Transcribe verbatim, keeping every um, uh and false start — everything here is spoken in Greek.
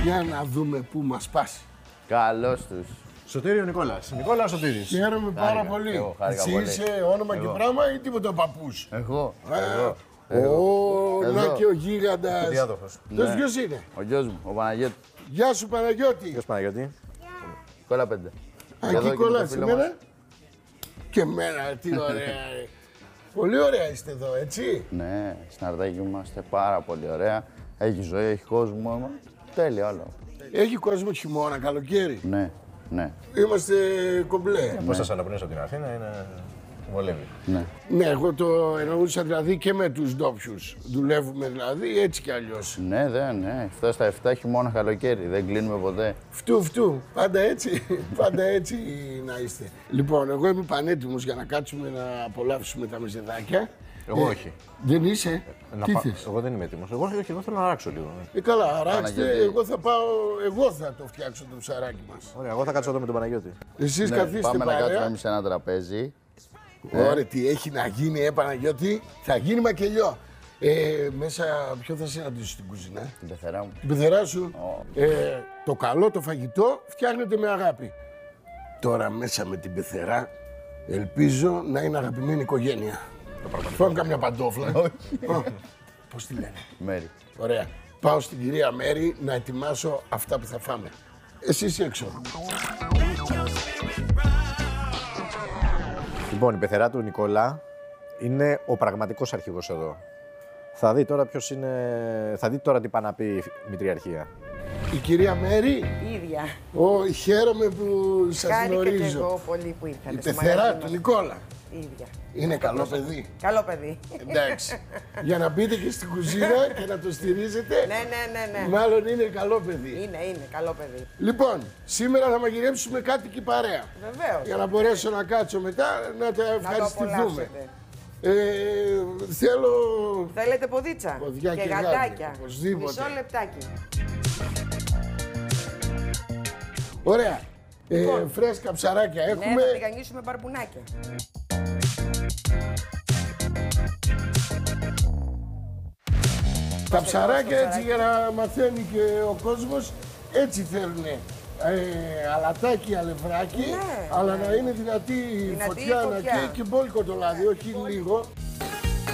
Για να δούμε πού μας πας. Καλώς τους. Σωτήριο Νικόλας. Νικόλα Σωτήρης. Χαίρομαι πάρα Χάρηκα. πολύ. Εγώ χάρηκα Εσύ πολύ. είσαι όνομα Εγώ. και πράγμα ή τίποτα ο παππούς? Εγώ. Ε, Εγώ. Ω, Εδώ. να και ο γίγαντας. Διάδοχος. Αυτός Ναι. ποιος είναι? Ο γιος μου, ο Παναγιώτης. Γεια σου Παναγιώτη. Ποιος Παναγιώτη. Κόλλα πέντε. Α, Εδώ εκεί και το κολλάς φίλο εμένα. μας. Και εμένα, τι ωραία. ρε. Πολύ ωραία είστε εδώ, έτσι. Ναι, στην Αρτάκη είμαστε πάρα πολύ ωραία. Έχει ζωή, έχει κόσμο. Τέλειο όλο. Έχει κόσμο χειμώνα, καλοκαίρι. Ναι, ναι, Είμαστε κομπλέ. Πώς σας αναπνέεις από την Αθήνα, είναι... βολεύει. ναι. Ναι, εγώ το εννοούσα δηλαδή και με τους ντόπιους. Δουλεύουμε δηλαδή έτσι κι αλλιώς. Ναι, δεν, ναι. εφτά στα εφτά χειμώνα καλοκαίρι. Δεν κλείνουμε ποτέ. Φτού, φτού. Πάντα έτσι. Πάντα έτσι να είστε. Λοιπόν, εγώ είμαι πανέτοιμος για να κάτσουμε να απολαύσουμε τα μεζεδάκια. Εγώ Ε, όχι. Δεν είσαι. Να Τι πα- θες? Εγώ δεν είμαι έτοιμος. Εγώ, όχι, εγώ θέλω να αράξω λίγο. Ε, καλά, αράξτε. Παναγιώτη. Εγώ θα πάω, εγώ θα το φτιάξω το ψαράκι μας. Ωραία, εγώ θα κάτσω εδώ με τον Παναγιώτη. Εσείς Ναι, καθίστε πάμε να κάτσουμε παρέα. εμείς σε ένα τραπέζι. Ωραία, τι έχει να γίνει, ε, Παναγιώτη. Θα γίνει μακελιό. Ε, μέσα, ποιο θα συναντήσω στην κουζίνα? Την πεθερά μου. Την πεθερά σου. Ε, το καλό το φαγητό φτιάχνεται με αγάπη. Τώρα μέσα με την πεθερά ελπίζω να είναι αγαπημένη οικογένεια. Φάμε καμιά παντόφλα. Ω, πώς τη λένε? Μέρη. Ωραία. Πάω στην κυρία Μέρη να ετοιμάσω αυτά που θα φάμε. Εσείς έξω. Λοιπόν, η πεθερά του Νικόλα είναι ο πραγματικός αρχηγός εδώ. Θα δει τώρα ποιος είναι... Θα δει τώρα τι πάει να πει η μητριαρχία. Η κυρία Μέρη, Ίδια. Ω, χαίρομαι που σας Χάρηκα και γνωρίζω. εγώ πολύ που ήρθατε. Η στο πεθερά μαγαζί του μας. Νικόλα. Ίδια. Είναι καλό παιδί. Καλό παιδί. Εντάξει. Για να μπείτε και στην κουζίνα και να το στηρίζετε. Ναι, ναι, ναι, ναι. Μάλλον είναι καλό παιδί. Είναι, είναι, καλό παιδί. Λοιπόν, σήμερα θα μαγειρέψουμε κάτι και παρέα. Βεβαίως. Για να μπορέσω να κάτσω μετά να τα Να το ευχαριστηθούμε. απολαύσετε. Ε, θέλω Θέλετε ποδίτσα ποδιά και, γαντάκια. γάντια, οπωσδήποτε. Μισό λεπτάκι. Ωραία. Ε, Λοιπόν. φρέσκα ψαράκια Ναι, έχουμε. θα τηγανίσουμε μπαρμπουνάκια. Τα ψαράκια το έτσι για να μαθαίνει και ο κόσμος έτσι θέλουν. Ε, αλατάκι, αλευράκι, Ναι, αλλά ναι. να είναι δυνατή η Δυνατή η φωτιά, να φωτιά. καίει και μπόλικο το λάδι, όχι λίγο.